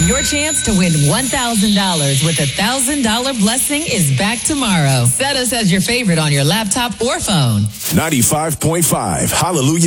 Your chance to win $1,000 with $1,000 blessing is back tomorrow. Set us as your favorite on your laptop or phone. 95.5 Hallelujah.